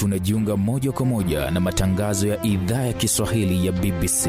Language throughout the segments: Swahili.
tunajiunga moja kwa moja na matangazo ya idhaa ya Kiswahili ya BBC.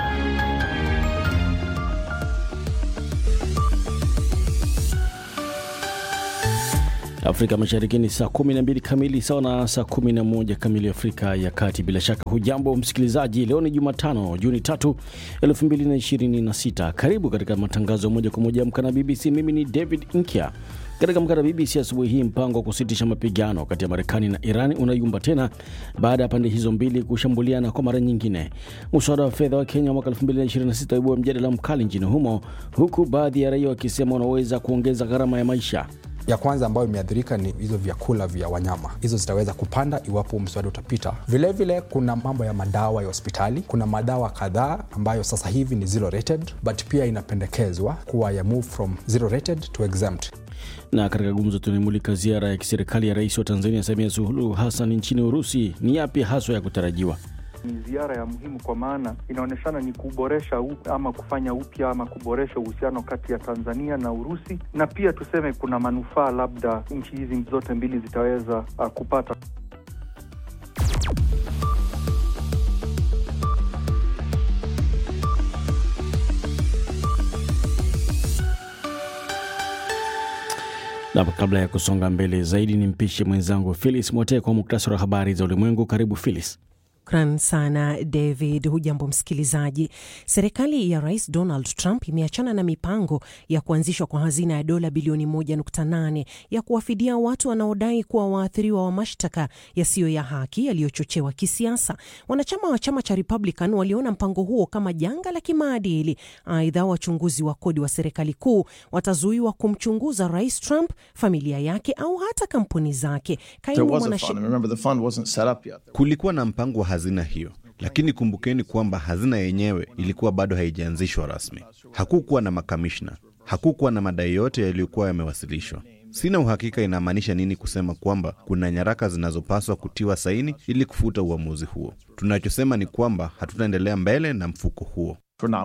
Afrika Mashariki ni saa 12 kamili sawa na saa 11 kamili Afrika ya Kati. Bila shaka hujambo msikilizaji, leo ni Jumatano Juni 3, 2026. Karibu katika matangazo moja kwa moja Amka na BBC. Mimi ni David Inkia. Katika Amka na BBC asubuhi hii, mpango wa kusitisha mapigano kati ya Marekani na Iran unayumba tena baada ya pande hizo mbili kushambuliana kwa mara nyingine. Mswada wa fedha wa Kenya mwaka 2026 waibua mjadala mkali nchini humo, huku baadhi ya raia wakisema unaweza kuongeza gharama ya maisha. Ya kwanza ambayo imeathirika ni hizo vyakula vya wanyama. Hizo zitaweza kupanda iwapo mswada utapita. Vile vile kuna mambo ya madawa ya hospitali. Kuna madawa kadhaa ambayo sasa hivi ni zero rated, but pia inapendekezwa kuwa ya move from zero rated to exempt. Na katika gumzo tunamulika ziara ya kiserikali ya Rais wa Tanzania Samia Suluhu Hassan nchini Urusi. Ni yapi haswa ya kutarajiwa? Ni ziara ya muhimu kwa maana inaoneshana ni kuboresha ama kufanya upya ama kuboresha uhusiano kati ya Tanzania na Urusi, na pia tuseme kuna manufaa labda nchi hizi zote mbili zitaweza kupata. Na kabla ya kusonga mbele zaidi, nimpishe mwenzangu Phyllis Mote kwa muktasari wa habari za ulimwengu. Karibu Phyllis. Shukran sana David. Hujambo msikilizaji. Serikali ya Rais Donald Trump imeachana na mipango ya kuanzishwa kwa hazina ya dola bilioni 1.8 ya kuwafidia watu wanaodai kuwa waathiriwa wa mashtaka yasiyo ya haki yaliyochochewa kisiasa. Wanachama wa chama cha Republican waliona mpango huo kama janga la kimaadili. Aidha, wachunguzi wa kodi wa serikali kuu watazuiwa kumchunguza Rais Trump, familia yake au hata kampuni zake. Kulikuwa na mpango wa hazina hiyo, lakini kumbukeni kwamba hazina yenyewe ilikuwa bado haijaanzishwa rasmi. Hakukuwa na makamishna, hakukuwa na madai yote yaliyokuwa yamewasilishwa. Sina uhakika inamaanisha nini kusema kwamba kuna nyaraka zinazopaswa kutiwa saini ili kufuta uamuzi huo. Tunachosema ni kwamba hatutaendelea mbele na mfuko huo.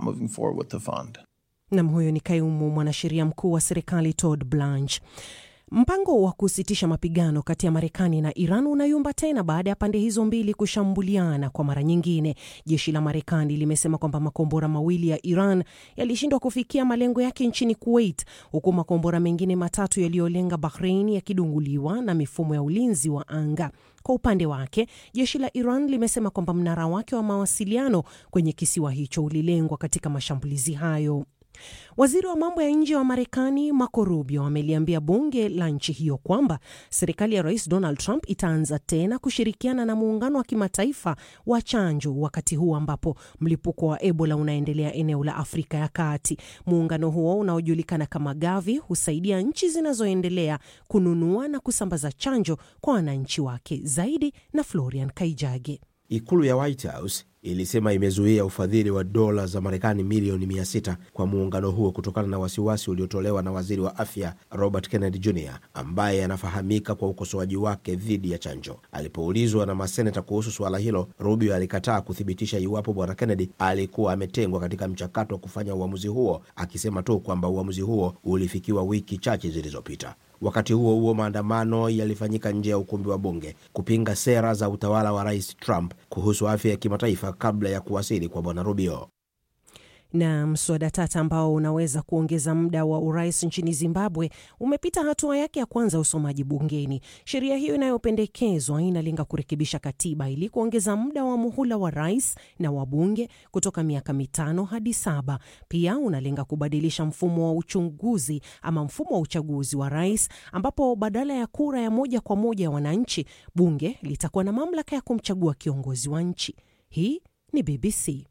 Na huyo ni kaimu mwanasheria mkuu wa serikali Todd Blanche. Mpango wa kusitisha mapigano kati ya Marekani na Iran unayumba tena baada ya pande hizo mbili kushambuliana kwa mara nyingine. Jeshi la Marekani limesema kwamba makombora mawili ya Iran yalishindwa kufikia malengo yake nchini Kuwait, huku makombora mengine matatu yaliyolenga Bahrain yakidunguliwa na mifumo ya ulinzi wa anga. Kwa upande wake, jeshi la Iran limesema kwamba mnara wake wa mawasiliano kwenye kisiwa hicho ulilengwa katika mashambulizi hayo. Waziri wa mambo ya nje wa Marekani Marco Rubio ameliambia bunge la nchi hiyo kwamba serikali ya Rais Donald Trump itaanza tena kushirikiana na muungano wa kimataifa wa chanjo wakati huu ambapo mlipuko wa Ebola unaendelea eneo la Afrika ya Kati. Muungano huo unaojulikana kama Gavi husaidia nchi zinazoendelea kununua na kusambaza chanjo kwa wananchi wake. Zaidi na Florian Kaijage. Ikulu ya White House ilisema imezuia ufadhili wa dola za Marekani milioni 600 kwa muungano huo kutokana na wasiwasi uliotolewa na waziri wa afya Robert Kennedy Jr. ambaye anafahamika kwa ukosoaji wake dhidi ya chanjo. Alipoulizwa na maseneta kuhusu suala hilo, Rubio alikataa kuthibitisha iwapo bwana Kennedy alikuwa ametengwa katika mchakato wa kufanya uamuzi huo, akisema tu kwamba uamuzi huo ulifikiwa wiki chache zilizopita. Wakati huo huo, maandamano yalifanyika nje ya ukumbi wa bunge kupinga sera za utawala wa Rais Trump kuhusu afya ya kimataifa kabla ya kuwasili kwa bwana Rubio. Na mswada tata ambao unaweza kuongeza muda wa urais nchini Zimbabwe umepita hatua yake ya kwanza usomaji bungeni. Sheria hiyo inayopendekezwa inalenga kurekebisha katiba ili kuongeza muda wa muhula wa rais na wabunge kutoka miaka 5 hadi 7. Pia unalenga kubadilisha mfumo wa uchaguzi wa rais, ambapo badala ya kura ya moja kwa moja ya wananchi, bunge litakuwa na mamlaka ya kumchagua kiongozi wa nchi. Hii ni BBC.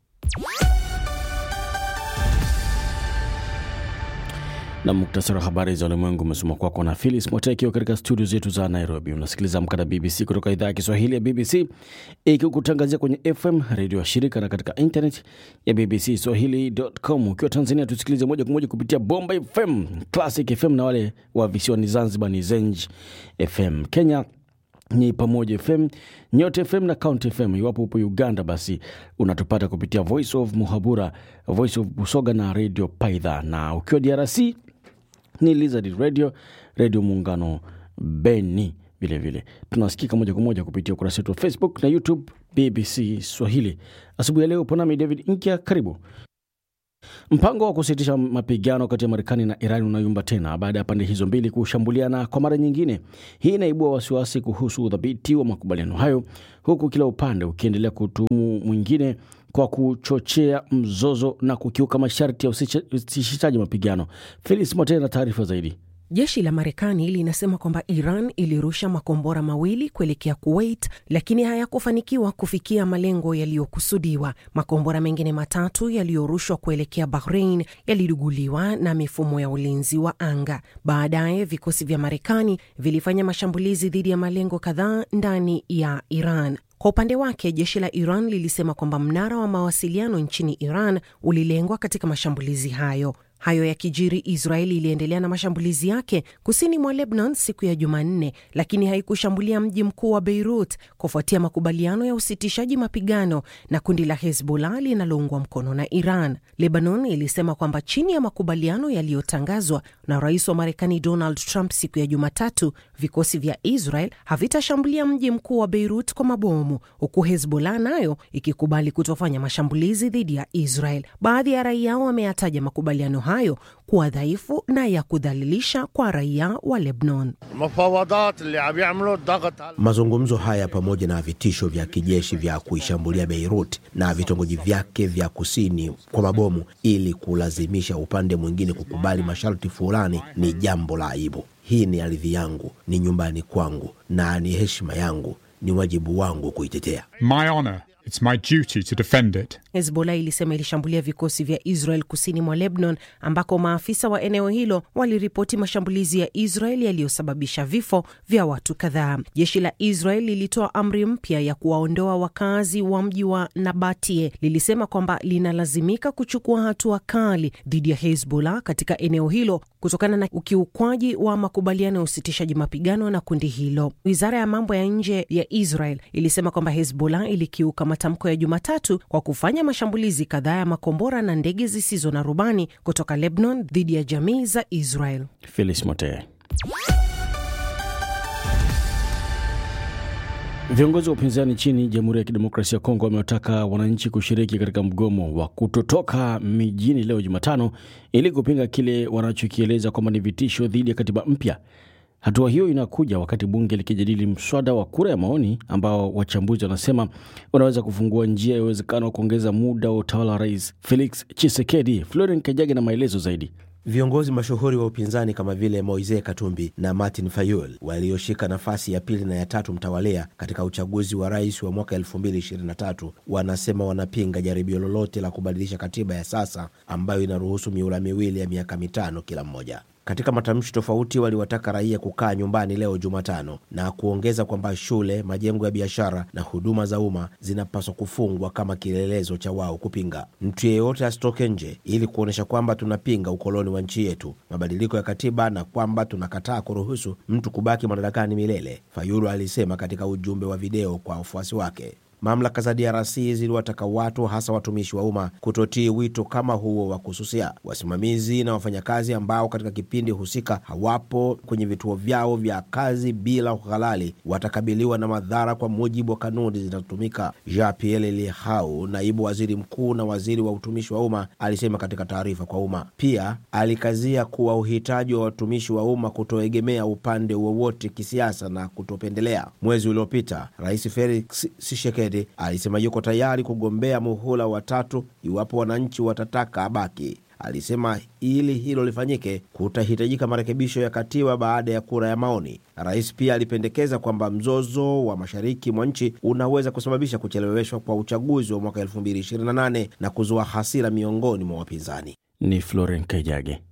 Na muktasari wa habari za ulimwengu umesoma kwako na Phyllis Motekio katika studio zetu za Nairobi. Unasikiliza Amka na BBC kutoka idhaa ya Kiswahili ya BBC, ikikutangazia kwenye FM redio ya shirika na katika internet ya bbcswahili.com. Ukiwa Tanzania tusikilize moja kwa moja kupitia Bomba FM, Classic FM na wale wa visiwani Zanzibar ni Zenj FM. Kenya ni Pamoja FM, Nyote FM na County FM. Iwapo upo Uganda basi unatupata kupitia Voice of Muhabura, Voice of Busoga na Radio Paidha. Na ukiwa DRC ni Lizard Radio, Radio Muungano Beni, Vilevile tunasikika moja kwa moja kupitia ukurasa wetu wa Facebook na YouTube BBC Swahili. Asubuhi ya leo upo nami David Inkia, karibu. Mpango wa kusitisha mapigano kati ya Marekani na Iran unayumba tena baada ya pande hizo mbili kushambuliana kwa mara nyingine. Hii inaibua wasiwasi kuhusu udhabiti wa makubaliano hayo, huku kila upande ukiendelea kutuhumu mwingine kwa kuchochea mzozo na kukiuka masharti ya usitishaji mapigano. Felix Motena na taarifa zaidi. Jeshi la Marekani linasema kwamba Iran ilirusha makombora mawili kuelekea Kuwait, lakini hayakufanikiwa kufikia malengo yaliyokusudiwa. Makombora mengine matatu yaliyorushwa kuelekea Bahrain yaliduguliwa na mifumo ya ulinzi wa anga. Baadaye vikosi vya Marekani vilifanya mashambulizi dhidi ya malengo kadhaa ndani ya Iran. Kwa upande wake, jeshi la Iran lilisema kwamba mnara wa mawasiliano nchini Iran ulilengwa katika mashambulizi hayo. Hayo ya kijiri, Israeli iliendelea na mashambulizi yake kusini mwa Lebanon siku ya Jumanne, lakini haikushambulia mji mkuu wa Beirut kufuatia makubaliano ya usitishaji mapigano na kundi la Hezbollah linaloungwa mkono na Iran. Lebanon ilisema kwamba chini ya makubaliano yaliyotangazwa na rais wa Marekani Donald Trump siku ya Jumatatu, vikosi vya Israel havitashambulia mji mkuu wa Beirut kwa mabomu, huku Hezbollah nayo ikikubali kutofanya mashambulizi dhidi ya Israel. Baadhi ya raia wameyataja makubaliano hayo kuwa dhaifu na ya kudhalilisha kwa raia wa Lebanon. Mazungumzo haya pamoja na vitisho vya kijeshi vya kuishambulia Beirut na vitongoji vyake vya kusini kwa mabomu ili kulazimisha upande mwingine kukubali masharti fulani ni jambo la aibu. Hii ni ardhi yangu, ni nyumbani kwangu na ni heshima yangu, ni wajibu wangu kuitetea. My honor. It's my duty to defend it. Hezbollah ilisema ilishambulia vikosi vya Israel kusini mwa Lebanon, ambako maafisa wa eneo hilo waliripoti mashambulizi ya Israel yaliyosababisha vifo vya watu kadhaa. Jeshi la Israel lilitoa amri mpya ya kuwaondoa wakazi wa mji wa Nabatie. Lilisema kwamba linalazimika kuchukua hatua kali dhidi ya Hezbollah katika eneo hilo kutokana na ukiukwaji wa makubaliano ya usitishaji mapigano na kundi hilo. Wizara ya mambo ya nje ya Israel ilisema kwamba Hezbollah ilikiuka matamko ya Jumatatu kwa kufanya mashambulizi kadhaa ya makombora na ndege zisizo na rubani kutoka Lebanon dhidi ya jamii za Israel. Felix Mote. Viongozi wa upinzani nchini Jamhuri ya Kidemokrasia ya Kongo wamewataka wananchi kushiriki katika mgomo wa kutotoka mijini leo Jumatano ili kupinga kile wanachokieleza kwamba ni vitisho dhidi ya katiba mpya. Hatua hiyo inakuja wakati bunge likijadili mswada wa kura ya maoni ambao wachambuzi wanasema unaweza kufungua njia ya uwezekano wa kuongeza muda wa utawala wa Rais Felix Tshisekedi. Florent Kajage na maelezo zaidi. Viongozi mashuhuri wa upinzani kama vile Moise Katumbi na Martin Fayulu walioshika nafasi ya pili na ya tatu mtawalia katika uchaguzi wa rais wa mwaka 2023 wanasema wanapinga jaribio lolote la kubadilisha katiba ya sasa ambayo inaruhusu mihula miwili ya miaka 5 kila mmoja. Katika matamshi tofauti waliwataka raia kukaa nyumbani leo Jumatano na kuongeza kwamba shule, majengo ya biashara na huduma za umma zinapaswa kufungwa kama kielelezo cha wao kupinga. Mtu yeyote asitoke nje ili kuonesha kwamba tunapinga ukoloni wa nchi yetu, mabadiliko ya katiba na kwamba tunakataa kuruhusu mtu kubaki madarakani milele, Fayulu alisema katika ujumbe wa video kwa wafuasi wake. Mamlaka za DRC ziliwataka watu hasa watumishi wa umma kutotii wito kama huo wa kususia. Wasimamizi na wafanyakazi ambao katika kipindi husika hawapo kwenye vituo vyao vya kazi bila uhalali watakabiliwa na madhara kwa mujibu wa kanuni zinazotumika. Jean-Pierre Lihau, naibu waziri mkuu na waziri wa utumishi wa umma, alisema katika taarifa kwa umma. Pia alikazia kuwa uhitaji wa watumishi wa umma kutoegemea upande wowote kisiasa na kutopendelea. Mwezi uliopita, Rais Felix Tshisekedi alisema yuko tayari kugombea muhula wa 3 iwapo wananchi watataka abaki. Alisema ili hilo lifanyike kutahitajika marekebisho ya katiba baada ya kura ya maoni. Rais pia alipendekeza kwamba mzozo wa mashariki mwa nchi unaweza kusababisha kucheleweshwa kwa uchaguzi wa mwaka 2028 na kuzua hasira miongoni mwa wapinzani. Ni Florent Kajage.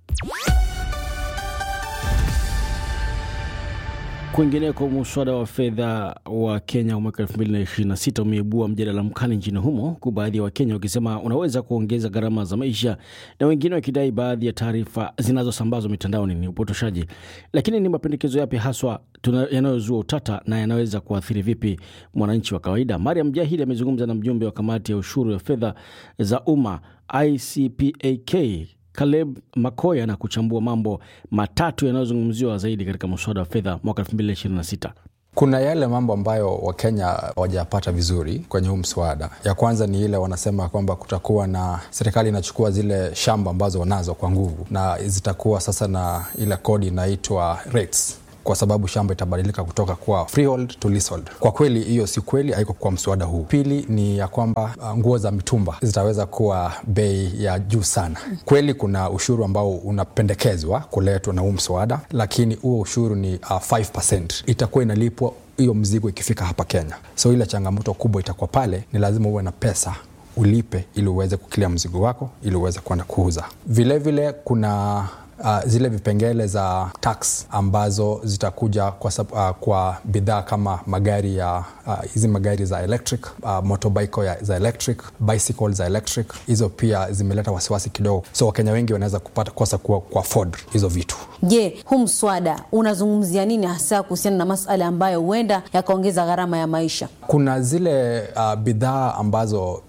Kwingineko, mswada wa fedha wa Kenya wa mwaka 2026 umeibua mjadala mkali nchini humo, huku baadhi ya Wakenya wakisema unaweza kuongeza gharama za maisha na wengine wakidai baadhi ya taarifa zinazosambazwa mitandaoni ni upotoshaji. Lakini ni mapendekezo yapi haswa yanayozua utata na yanaweza kuathiri vipi mwananchi wa kawaida? Mariam Jahidi amezungumza na mjumbe wa kamati ya ushuru ya fedha za umma ICPAK Caleb Makoya na kuchambua mambo matatu yanayozungumziwa zaidi katika mswada wa fedha mwaka 2026. Kuna yale mambo ambayo Wakenya hawajapata vizuri kwenye huu mswada. Ya kwanza ni ile wanasema kwamba kutakuwa na serikali inachukua zile shamba ambazo wanazo kwa nguvu na zitakuwa sasa na ile kodi inaitwa rates, kwa sababu shamba itabadilika kutoka kwa freehold to leasehold. Kwa kweli hiyo si kweli, haiko kwa mswada huu. Pili ni ya kwamba nguo za mitumba zitaweza kuwa bei ya juu sana. Kweli kuna ushuru ambao unapendekezwa kuletwa na huu mswada, lakini huo ushuru ni 5%. Itakuwa inalipwa hiyo mzigo ikifika hapa Kenya. So ile changamoto kubwa itakuwa pale, ni lazima uwe na pesa ulipe ili uweze kukilia mzigo wako ili uweze kwenda kuuza. Vile vile kuna zile vipengele za tax ambazo zitakuja kwa bidhaa kama magari ya hizi magari za electric, motorbike za electric, bicycle za electric. Hizo pia zimeleta wasiwasi kidogo, so Wakenya wengi wanaweza kupata kosa kwa afford hizo vitu. Je, huu mswada unazungumzia nini hasa kuhusiana na masuala ambayo huenda yakaongeza gharama ya maisha? Kuna zile bidhaa ambazo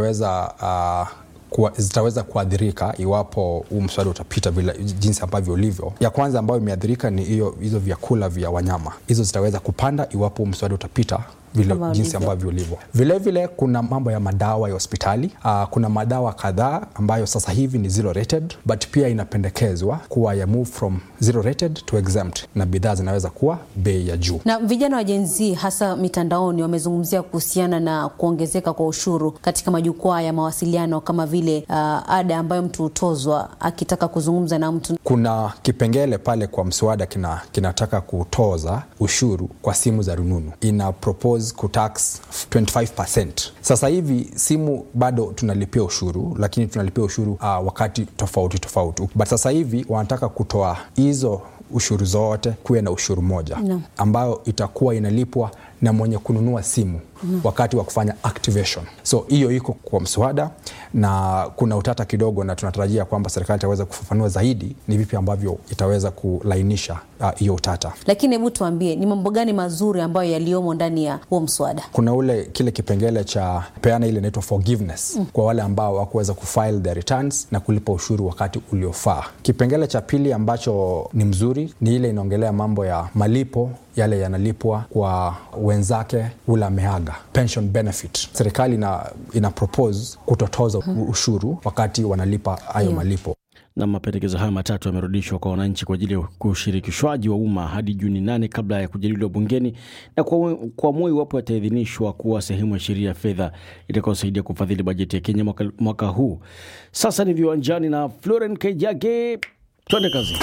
zitaweza kuadhirika iwapo huu mswada utapita bila jinsi ambavyo ulivyo. Ya kwanza ambayo imeadhirika ni hizo vyakula vya wanyama. Hizo zitaweza kupanda iwapo huu mswada utapita vile jinsi ambavyo ulivyo. Vile vile kuna mambo ya madawa ya hospitali. Kuna madawa kadhaa ambayo sasa hivi ni zero rated, but pia inapendekezwa kuwa ya move from zero rated to exempt, na bidhaa zinaweza kuwa bei ya juu. Na vijana wa Gen Z hasa mitandaoni wamezungumzia kuhusiana na kuongezeka kwa ushuru katika majukwaa ya mawasiliano kama vile ada ambayo mtu hutozwa akitaka kuzungumza na mtu. Kuna kipengele pale kwa mswada kinataka kutoza ushuru kwa simu za rununu. Ina propose kutax 25%. Sasa hivi simu bado tunalipia ushuru, lakini tunalipia ushuru wakati tofauti. But sasa hivi wanataka kutoa hizo ushuru zote kuwe na ushuru moja ambayo itakuwa inalipwa na mwenye kununua simu wakati wa kufanya activation. So hiyo iko kwa mswada na kuna utata kidogo, na tunatarajia kwamba serikali itaweza kufafanua zaidi ni vipi ambavyo itaweza kulainisha hiyo utata. Lakini hebu tuambie ni mambo gani mazuri ambayo yaliomo ndani ya huo mswada? Kuna kile kipengele cha peana ile inaitwa forgiveness kwa wale ambao hawakuweza kufile their returns na kulipa ushuru wakati uliofaa. Kipengele cha pili ambacho ni mzuri ni ile inaongelea mambo ya malipo yale yanalipwa kwa wenzake ule ameaga, pension benefit. Serikali ina propose kutotoza ushuru wakati wanalipa hayo malipo. Na mapendekezo haya matatu yamerudishwa kwa wananchi kwa ajili ya kushirikishwaji wa umma hadi Juni 8 kabla ya kujadiliwa bungeni na kwa moyo wapo yataidhinishwa kuwa sehemu ya sheria ya fedha itakayosaidia kufadhili bajeti ya Kenya mwaka huu. Sasa ni viwanjani na Florent Kaijage. Twende kazi.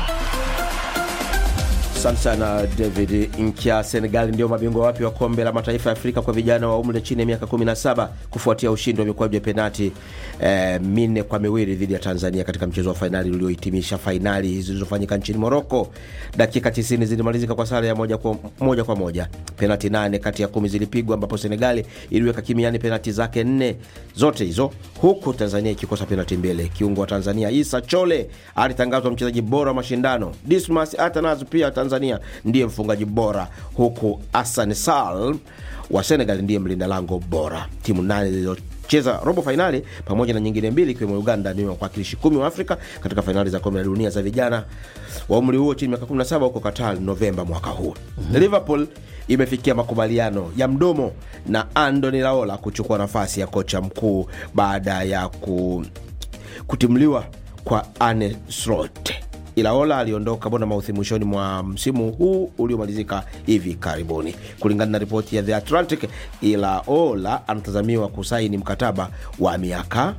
Asante sana David. Inkia Senegal ndio mabingwa wapya wa kombe la mataifa ya Afrika kwa vijana wa umri chini ya miaka 17 kufuatia ushindi wa mikwaju ya penalti 4-2 dhidi ya Tanzania katika mchezo wa finali uliohitimisha finali zilizofanyika nchini Morocco. Dakika 90 zilimalizika kwa sare ya moja kwa moja. Penalti 8 kati ya 10 zilipigwa, ambapo Senegal iliweka kimiani penalti zake 4 zote hizo, huku Tanzania ikikosa penalti mbele. Kiungo wa Tanzania Issa Chole alitangazwa mchezaji bora wa mashindano. Dismas Atanaz pia Tanzania ndiye mfungaji bora, huku Hassan Sal wa Senegal ndiye mlinda lango bora. Timu 8 zilizocheza robo finali pamoja na nyingine 2 ikiwemo Uganda ndio wakilishi 10 wa Afrika katika finali za kombe la dunia za vijana wa umri huo chini ya miaka 17 huko Qatar Novemba mwaka huu. Liverpool imefikia makubaliano ya mdomo na Andoni Raola kuchukua nafasi ya kocha mkuu baada ya kutimliwa kwa Arne Slot. Iraola aliondoka Bournemouth mwishoni mwa msimu huu uliomalizika hivi karibuni. Kulingana na ripoti ya The Atlantic, Iraola anatazamiwa kusaini mkataba wa miaka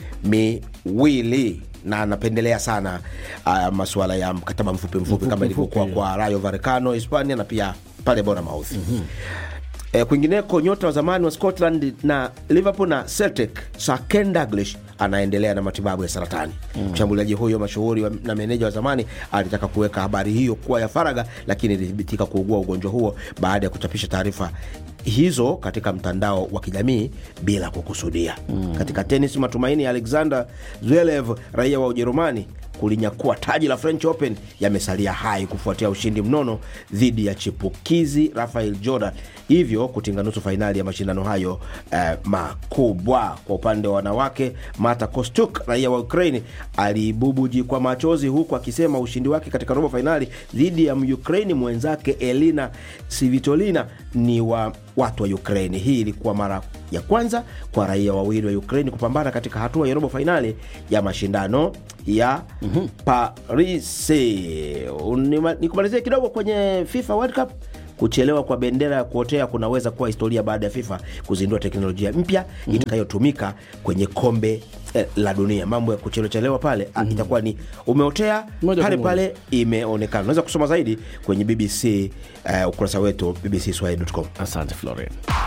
2 na anapendelea sana masuala ya mkataba mfupi kama ilivyokuwa kwa Rayo Vallecano Hispania na pia pale Bournemouth. Kwingineko, nyota wa zamani wa Scotland na Liverpool na Celtic Sir Ken Dalglish anaendelea na matibabu ya saratani. Mshambuliaji huyo mashuhuri na meneja wa zamani alitaka kuweka habari hiyo kuwa ya faraga, lakini ilithibitika kuugua ugonjwa huo baada ya kuchapisha taarifa hizo katika mtandao wa kijamii bila kukusudia. Katika tenis, matumaini ya Alexander Zverev, raia wa Ujerumani, kulinyakua taji la French Open yamesalia hai kufuatia ushindi mnono dhidi ya chipukizi Rafael Jordan, hivyo kutinga nusu fainali ya mashindano hayo makubwa. Kwa upande wa wanawake, Marta Kostyuk, raia wa Ukraine, alibubuji kwa machozi huku akisema ushindi wake katika robo fainali dhidi ya Ukraine mwenzake Elina Svitolina ni wa watu wa Ukraine. Hii ilikuwa mara ya kwanza kwa raia wawili wa Ukraine kupambana katika hatua ya robo fainali ya mashindano ya Paris. Nikumalizie kidogo kwenye FIFA World Cup. Kuchelewa kwa bendera ya kuotea kunaweza kuwa historia baada ya FIFA kuzindua teknolojia mpya itakayotumika kwenye kombe la dunia. Mambo ya kuchelewa pale itakuwa ni umeotea pale pale imeonekana. Unaweza kusoma zaidi kwenye BBC ukurasa wetu bbcswahili.com. Asante Florian.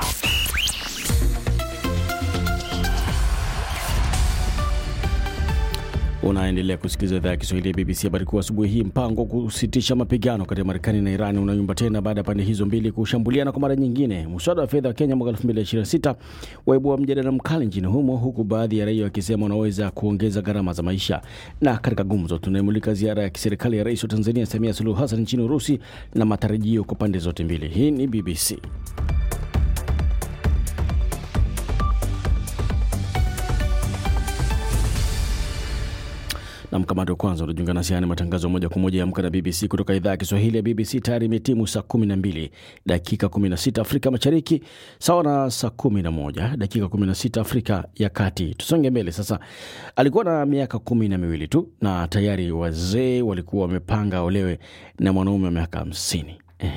Unaendelea kusikiliza idhaa ya Kiswahili ya BBC. Habari kuu asubuhi hii: mpango kusitisha mapigano kati ya Marekani na Iran unayumba tena baada ya pande hizo mbili kushambuliana kwa mara nyingine. Mswada wa fedha wa Kenya mwaka 2026 waibua mjadala mkali nchini humo, huku baadhi ya raia wakisema unaweza kuongeza gharama za maisha. Na katika gumzo tunayemulika ziara ya kiserikali ya Rais wa Tanzania Samia Suluhu Hassan nchini Urusi na matarajio kwa pande zote mbili. Hii ni BBC. Na mkamati kwanza unajiunga nasi haya matangazo moja kwa moja ya Amka na BBC kutoka idhaa ya Kiswahili ya BBC. Tayari imetimu saa 12 dakika 16 Afrika Mashariki, sawa na saa 11 dakika 16 Afrika ya Kati. Tusonge mbele sasa. Alikuwa na miaka 12 tu na tayari wazee walikuwa wamepanga olewe na mwanaume wa miaka 50.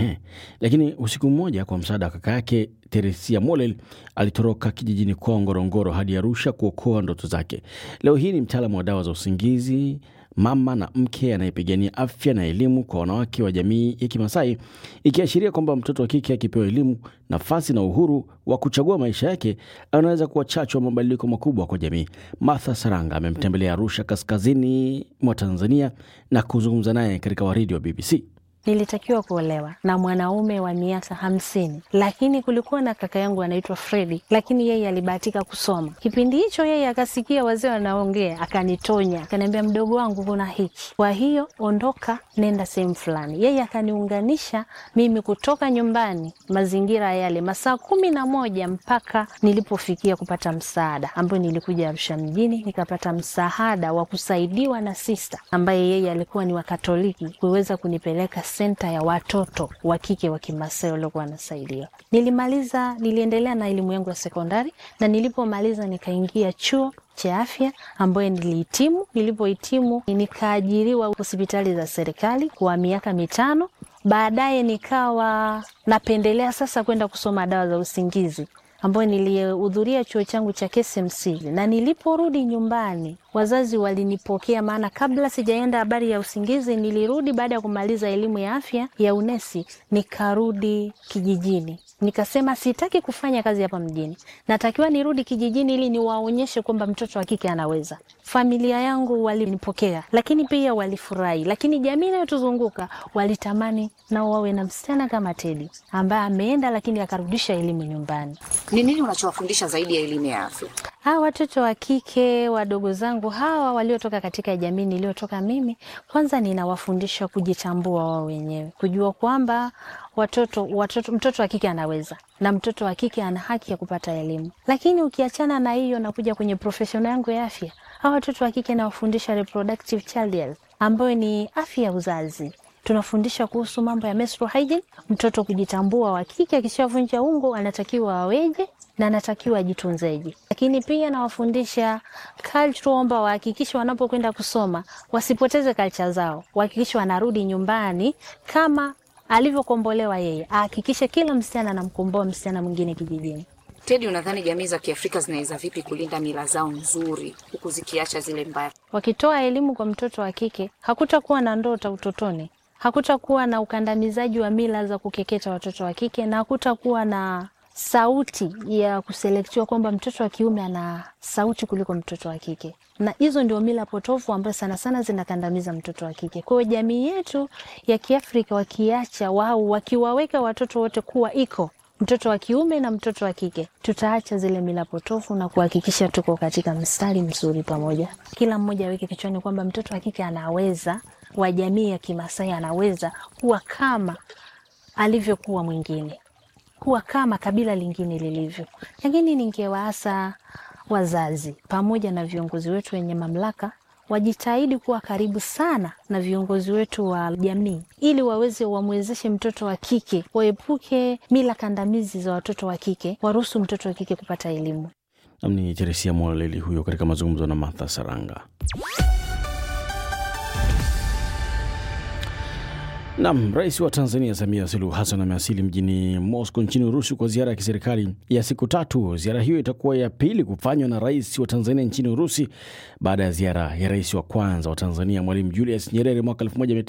Lakini usiku mmoja kwa msaada wa kaka yake Teresia Molel alitoroka kijijini kwa Ngorongoro hadi Arusha kuokoa ndoto zake. Leo hii ni mtaalamu wa dawa za usingizi, mama na mke anayepigania afya na elimu kwa wanawake wa jamii ya Kimasai, ikiashiria kwamba mtoto wa kike akipewa elimu, nafasi na uhuru wa kuchagua maisha yake, anaweza kuwa chachu wa mabadiliko makubwa kwa jamii. Martha Saranga amemtembelea Arusha, kaskazini mwa Tanzania, na kuzungumza naye katika waridi wa BBC. Nilitakiwa kuolewa na mwanaume wa miaka 50, lakini kulikuwa na kaka yangu anaitwa Freddy, lakini yeye alibahatika kusoma. Kipindi hicho yeye akasikia wazee wanaongea, akanitonya, akaniambia mdogo wangu kuna hiki, kwa hiyo ondoka nenda sehemu fulani. Yeye akaniunganisha mimi kutoka nyumbani mazingira yale masaa 11 mpaka nilipofikia kupata msaada, ambapo nilikuja Arusha mjini nikapata msaada wa kusaidiwa na sister ambaye yeye alikuwa ni wa Katoliki, kuweza kunipeleka senta ya watoto wa kike wa Kimasai waliokuwa wanasaidia. Niliendelea na elimu yangu ya sekondari, na nilipomaliza nikaingia chuo cha afya ambayo nilihitimu. Nilipohitimu nikaajiriwa hospitali za serikali kwa miaka 5. Baadaye nikawa napendelea sasa kwenda kusoma dawa za usingizi, ambayo nilihudhuria chuo changu cha KSMC. Na niliporudi nyumbani wazazi walinipokea, maana kabla sijaenda habari ya usingizi nilirudi baada ya kumaliza elimu ya afya ya unesi, nikarudi kijijini. Nikasema sitaki kufanya kazi hapa mjini, natakiwa nirudi kijijini ili niwaonyeshe kwamba mtoto wa kike anaweza. Familia yangu walinipokea, lakini pia walifurahi, lakini jamii inayotuzunguka walitamani na wawe na msichana kama Teddy ambaye ameenda lakini akarudisha elimu nyumbani. Ni nini unachowafundisha zaidi ya elimu ya afya? Watoto wa kike wadogo zangu hawa waliotoka katika jamii niliotoka mimi, kwanza ninawafundisha kujitambua wao wenyewe, kujua kwamba mtoto wa kike anaweza na mtoto wa kike ana haki ya kupata elimu. Lakini ukiachana na hiyo na kuja kwenye profession yangu ya afya, watoto wa kike nawafundisha reproductive child health, ambayo ni afya ya uzazi. Tunafundisha kuhusu mambo ya menstrual hygiene, mtoto kujitambua wa kike akishavunja ungo anatakiwa aweje na anatakiwa ajitunzeje. Lakini pia nawafundisha culture, kwamba wahakikishe wanapokwenda kusoma wasipoteze culture zao, wahakikishe wanarudi nyumbani kama alivyokombolewa yeye, ahakikishe kila msichana anamkomboa msichana mwingine kijijini. Teddy, unadhani jamii za Kiafrika zinaweza vipi kulinda mila zao nzuri huku zikiacha zile mbaya? Wakitoa elimu kwa mtoto wa kike, hakutakuwa na ndoto utotoni, hakutakuwa na ukandamizaji wa mila za kukeketa watoto wa kike, na hakutakuwa na sauti ya kuselektiwa kwamba mtoto wa kiume ana sauti kuliko mtoto wa kike. Na hizo ndio mila potofu ambazo sana sana zinakandamiza mtoto wa kike. Kwa jamii yetu ya Kiafrika wakiacha wao, wakiwaweka watoto wote kuwa iko mtoto wa kiume na mtoto wa kike, tutaacha zile mila potofu na kuhakikisha tuko katika mstari mzuri pamoja. Kila mmoja aweke kichwani kwamba mtoto wa kike anaweza, wa jamii ya Kimasai anaweza kuwa kama alivyokuwa mwingine, kuwa kama kabila lingine lilivyo. Lakini ningewaasa wazazi pamoja na viongozi wetu wenye mamlaka wajitahidi kuwa karibu sana na viongozi wetu wa jamii ili wamwezeshe mtoto wa kike, waepuke mila kandamizi za watoto wa kike, waruhusu mtoto wa kike kupata elimu. Ni Teresia Mwaleli huyo katika mazungumzo na Martha Saranga. Naam, Rais wa Tanzania Samia Suluhu Hassan amewasili mjini Moscow nchini Urusi kwa ziara ya kiserikali ya siku 3. Ziara hiyo itakuwa ya pili kufanywa na Rais wa Tanzania nchini Urusi baada ya ziara ya Rais wa kwanza wa Tanzania Mwalimu Julius Nyerere mwaka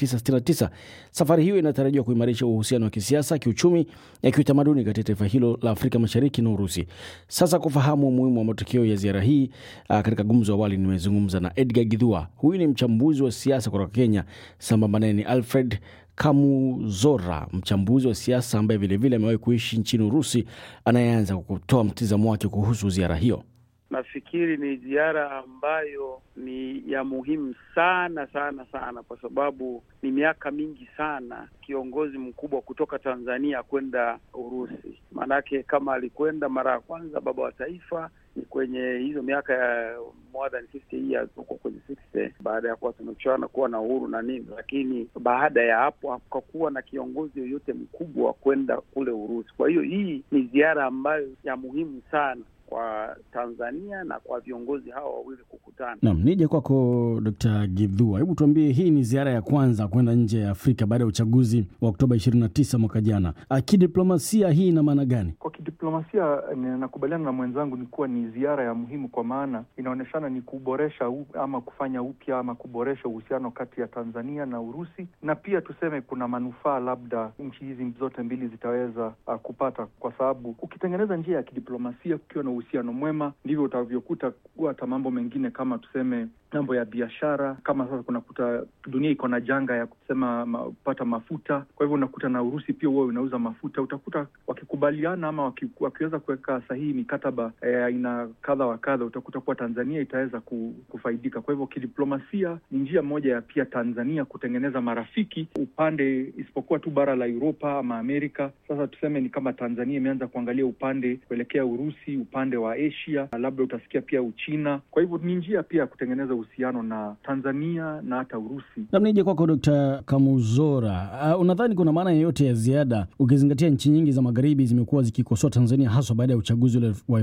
1969. Safari hiyo inatarajiwa kuimarisha uhusiano wa kisiasa, kiuchumi na kiutamaduni kati ya taifa hilo la Afrika Mashariki na Urusi. Sasa kufahamu umuhimu wa matokeo ya ziara hii, katika gumzo awali nimezungumza na Edgar Githua. Huyu ni mchambuzi wa siasa kutoka Kenya, sambamba naye ni Alfred Kamuzora, mchambuzi wa siasa ambaye vile vile amewahi kuishi nchini Urusi, anayeanza kutoa mtizamo wake kuhusu ziara hiyo. Nafikiri ni ziara ambayo ni ya muhimu sana sana sana, kwa sababu ni miaka mingi sana kiongozi mkubwa kutoka Tanzania kwenda Urusi. Manake kama alikwenda mara ya kwanza baba wa taifa ni kwenye hizo miaka ya more than 50 years, huko kwenye 60, baada ya kuwa tumechoana kuwa na uhuru na nini. Lakini baada ya hapo hakukuwa na kiongozi yoyote mkubwa kwenda kule Urusi. Kwa hiyo hii ni ziara ambayo ya muhimu sana kwa Tanzania na kwa viongozi hawa wawili kukutana. Naam, nije kwako Dr. Githua. Hebu tuambie, hii ni ziara ya kwanza kwenda nje ya Afrika baada ya uchaguzi wa Oktoba 29 mwaka jana. Kidiplomasia hii ina maana gani? Kwa kidiplomasia nakubaliana na mwenzangu ni kuwa ni ziara ya muhimu, kwa maana inaoneshana ni kuboresha ama kufanya upya ama kuboresha uhusiano kati ya Tanzania na Urusi, na pia tuseme kuna manufaa labda nchi hizi zote mbili zitaweza kupata, kwa sababu ukitengeneza njia ya kidiplomasia ukiwa na uhusiano mwema, ndivyo utavyokuta hata mambo mengine kama tuseme mambo ya biashara. Kama sasa kunakuta dunia iko na janga ya kusema pata mafuta, kwa hivyo unakuta na Urusi pia wao unauza mafuta. Utakuta wakikubaliana ama wakiweza kuweka sahihi mikataba aina kadha wa kadha, utakuta kuwa Tanzania itaweza kufaidika. Kwa hivyo kidiplomasia ni njia moja ya pia Tanzania kutengeneza marafiki upande, isipokuwa tu bara la Europa ama Amerika. Sasa tuseme ni kama Tanzania imeanza kuangalia upande kuelekea Urusi, upande wa Asia, labda utasikia pia Uchina. Kwa hivyo ni njia pia kutengeneza uhusiano na Tanzania na hata Urusi. Na nije kwako Dr. Kamuzora. Unadhani kuna maana yoyote ya ziada ukizingatia nchi nyingi za magharibi zimekuwa zikikosoa Tanzania hasa baada ya uchaguzi wa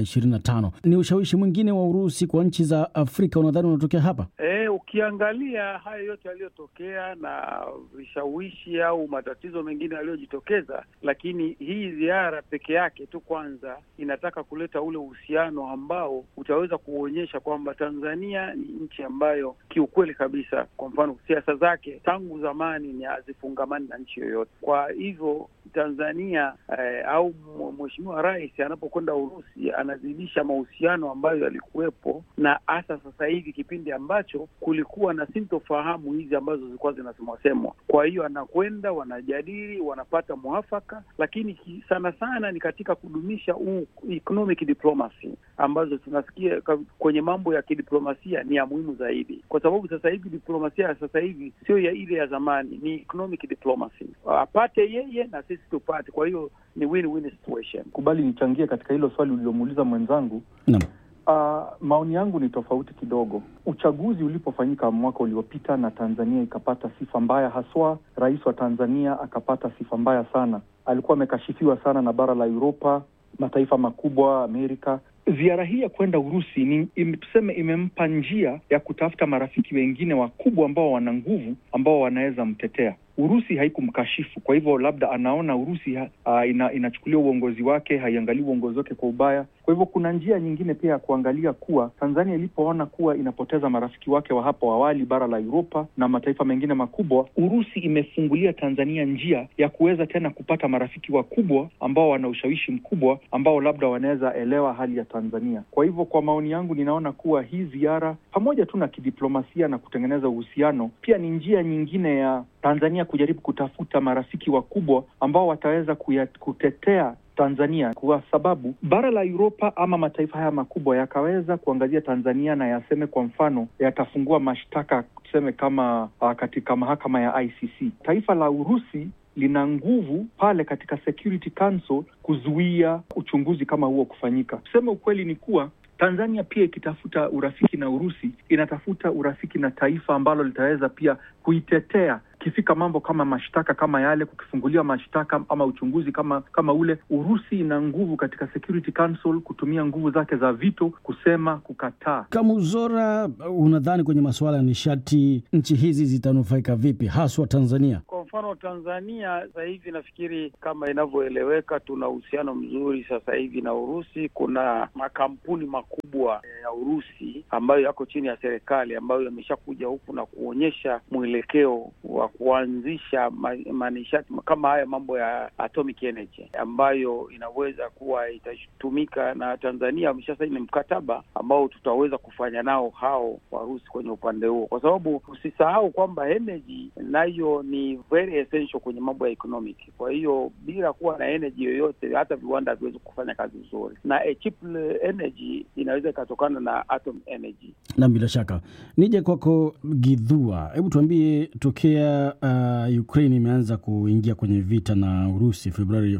2025? Ni ushawishi mwingine wa Urusi kwa nchi za Afrika unadhani unatokea hapa? Ukiangalia haya yote yaliyotokea na vishawishi au matatizo mengine yaliyojitokeza, lakini hii ziara peke yake tu kwanza inataka kuleta ule uhusiano ambao utaweza kuonyesha kwamba Tanzania ni nchi ambayo kiukweli kabisa, kwa mfano siasa zake tangu zamani ni hazifungamani na nchi yoyote. Kwa hivyo Tanzania au Mheshimiwa Rais anapokwenda Urusi anazidisha mahusiano ambayo yalikuwepo, na hasa sasa hivi kipindi ambacho kulikuwa na sintofahamu hizi ambazo zilikuwa zinasemwa. Kwa hiyo anakwenda, wanajadili, wanapata muafaka, lakini sana sana ni katika kudumisha economic diplomacy ambazo tunasikia kwenye mambo ya kidiplomasia ni ya muhimu zaidi, kwa sababu sasa hivi diplomasia sasa hivi sio ya ile ya zamani, ni economic diplomacy. Apate yeye na sisi tupate, kwa hiyo ni win-win situation. Kubali nichangie katika hilo swali ulilomuuliza mwenzangu. Naam. Maoni yangu ni tofauti kidogo. Uchaguzi ulipofanyika mwaka uliopita na Tanzania ikapata sifa mbaya, haswa rais wa Tanzania akapata sifa mbaya sana. Alikuwa amekashifiwa sana na bara la Europa, mataifa makubwa, Amerika. Ziara hii ya kwenda Urusi tuseme imempa njia ya kutafuta marafiki wengine wakubwa ambao wana nguvu, ambao wanaweza mtetea. Urusi haikumkashifu, kwa hivyo labda anaona Urusi inachukulia uongozi wake, haiangalii uongozi wake kwa ubaya. Kwa hivyo kuna njia nyingine pia ya kuangalia kuwa Tanzania ilipoona kuwa inapoteza marafiki wake wa hapo awali, bara la Europa na mataifa mengine makubwa, Urusi imefungulia Tanzania njia ya kuweza tena kupata marafiki wakubwa ambao wana ushawishi mkubwa, ambao labda wanaweza elewa hali ya Tanzania. Kwa hivyo kwa maoni yangu ninaona kuwa hii ziara pamoja tu na kidiplomasia na kutengeneza uhusiano, pia ni njia nyingine ya Tanzania kujaribu kutafuta marafiki wakubwa ambao wataweza kutetea Tanzania, kwa sababu bara la Europa ama mataifa haya makubwa yakaweza kuangazia Tanzania na yaseme kwa mfano yatafungua mashtaka tuseme kama katika mahakama ya ICC. Taifa la Urusi lina nguvu pale katika Security Council kuzuia uchunguzi kama huo kufanyika. Tuseme ukweli ni kuwa Tanzania pia ikitafuta urafiki na Urusi, inatafuta urafiki na taifa ambalo litaweza pia kuitetea kifika mambo kama mashtaka kama yale, kukifungulia mashtaka ama uchunguzi kama ule. Urusi ina nguvu katika Security Council kutumia nguvu zake za veto kusema kukataa. Kamuzora, unadhani kwenye masuala ya nishati nchi hizi zitanufaika vipi, haswa Tanzania? Kwa mfano Tanzania sasa hivi nafikiri kama inavyoeleweka tuna uhusiano mzuri sasa hivi na Urusi. Kuna makampuni makubwa ya Urusi ambayo yako chini ya serikali ambayo yameshakuja huku na kuonyesha mwelekeo wa kuanzisha manishati kama haya mambo ya atomic energy ambayo inaweza kuwa itatumika, na Tanzania wameshasaini mkataba ambao tutaweza kufanya nao hao Warusi kwenye upande huo, kwa sababu usisahau kwamba energy nayo ni very essential kwenye mambo ya economic. Kwa hiyo bila kuwa na energy yoyote hata viwanda haviwezi kufanya kazi nzuri, na cheap energy inaweza ikatokana na atom energy. Na bila shaka nije kwako Gidhua, hebu tuambie, tokea Ukraine imeanza kuingia kwenye vita na Urusi Februari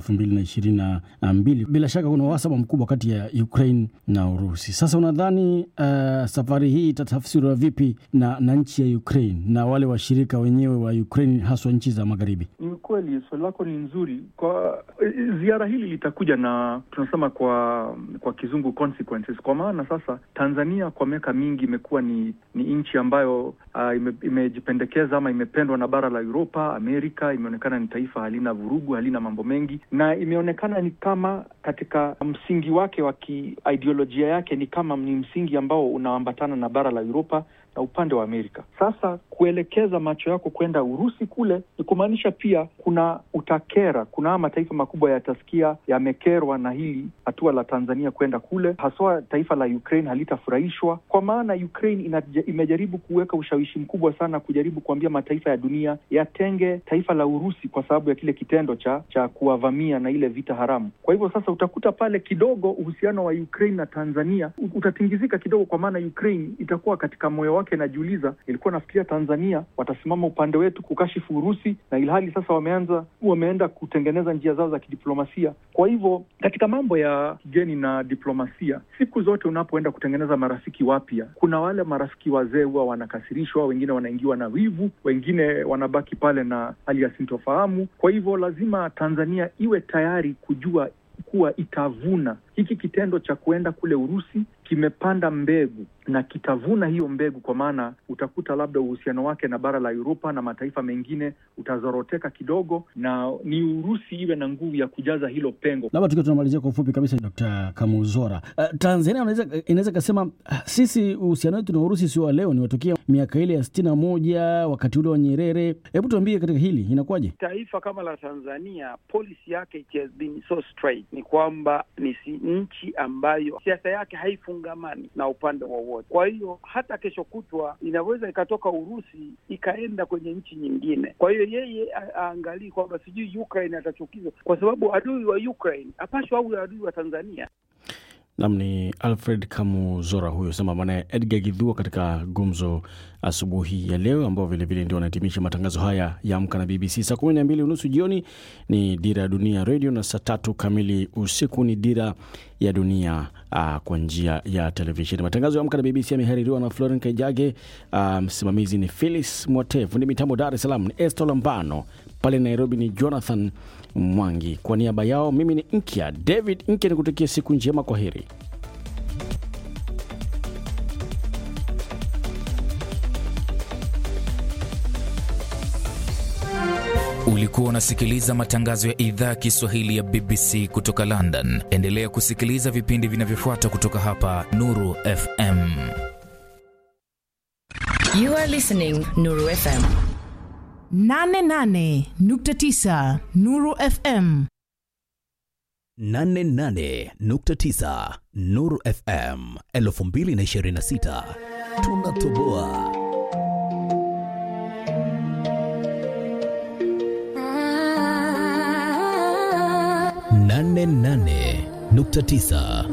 2022, bila shaka kuna uhasama mkubwa kati ya Ukraine na Urusi. Sasa unadhani safari hii itatafsiriwa vipi na nchi ya Ukraine na wale washirika wenyewe wa Ukraine, haswa nchi za magharibi? Ni kweli swali lako ni nzuri. Kwa ziara hili litakuja na tunasema kwa kizungu consequences, kwa maana sasa Tanzania kwa miaka mingi imekuwa ni nchi ambayo imejipendekeza ama imependwa na bara la Europa, Amerika. Imeonekana ni taifa halina vurugu, halina mambo mengi, na imeonekana ni kama katika msingi wake wa kiideolojia yake ni kama ni msingi ambao unaambatana na bara la Europa na upande wa Amerika. Sasa kuelekeza macho yako kwenda Urusi kule ni kumaanisha pia kuna utakera, kuna mataifa makubwa yatasikia yamekerwa na hili hatua la Tanzania kwenda kule. Haswa taifa la Ukraine halitafurahishwa, kwa maana Ukraine imejaribu kuweka ushawishi mkubwa sana kujaribu kuambia mataifa ya dunia yatenge taifa la Urusi kwa sababu ya kile kitendo cha kuwavamia na ile vita haramu. Kwa hivyo sasa utakuta pale kidogo uhusiano wa Ukraine na Tanzania utatingizika kidogo, kwa maana Ukraine itakuwa katika moyo wake najiuliza, ilikuwa nafikiria Tanzania watasimama upande wetu kukashifu Urusi, na ilhali sasa wameenda kutengeneza njia zao za kidiplomasia. Kwa hivyo katika mambo ya kigeni na diplomasia, siku zote unapoenda kutengeneza marafiki wapya, kuna wale marafiki wazee huwa wanakasirishwa, wengine wanaingiwa na wivu, wengine wanabaki pale na hali ya sintofahamu. Kwa hivyo lazima Tanzania iwe tayari kujua kuwa itavuna hiki kitendo cha kuenda kule Urusi kimepanda mbegu na kitavuna hiyo mbegu, kwa maana utakuta labda uhusiano wake na bara la Europa na mataifa mengine utazoroteka kidogo, na ni Urusi iwe na nguvu ya kujaza hilo pengo. Labda tukiwa tunamalizia kwa ufupi kabisa, Dr. Kamuzora, Tanzania inaweza kusema sisi uhusiano wetu na Urusi sio leo, ni watokea miaka ile ya 61 wakati ule wa Nyerere. Hebu tuambie katika hili inakuwaje? Taifa kama la Tanzania, policy yake it has been so straight, ni kwamba ni nchi ambayo siasa yake haifungamani na upande wowote. Kwa hiyo hata kesho kutwa inaweza ikatoka Urusi ikaenda kwenye nchi nyingine. Kwa hiyo yeye aangalie kwamba sijui Ukraine atachukizwa, kwa sababu adui wa Ukraine apashwa au adui wa Tanzania. Namni Alfred Kamuzora huyo sema maana Edgar Gidhua katika gumzo asubuhi ya leo, ambao vile vile ndio wanahitimisha matangazo haya ya Amka na BBC. Saa 12:30 jioni ni Dira ya Dunia Radio, na saa 3 kamili usiku ni Dira ya Dunia kwa njia ya televisheni. Matangazo ya Amka na BBC yamehaririwa na Florence Kaijage, msimamizi ni Phyllis Mwatevu, ni mitambo Dar es Salaam ni Esther Lambano, pale Nairobi ni Jonathan Mwangi. Kwa niaba yao mimi ni Nkia David Nkia, nikutakia siku njema, kwa heri. Ulikuwa unasikiliza matangazo ya idhaa ya Kiswahili ya BBC kutoka London. Endelea kusikiliza vipindi vinavyofuata kutoka hapa Nuru FM. You are listening Nuru FM 88.9 Nuru FM 88.9 Nuru FM 2026 tunatoboa. Nane 99.9